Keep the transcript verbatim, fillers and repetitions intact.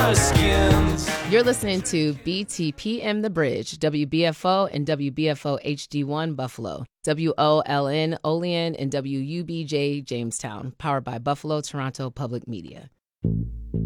our skins. You're listening to B T P M The Bridge, W B F O and W B F O H D one Buffalo, W O L N Olean, and W U B J Jamestown, powered by Buffalo Toronto Public Media.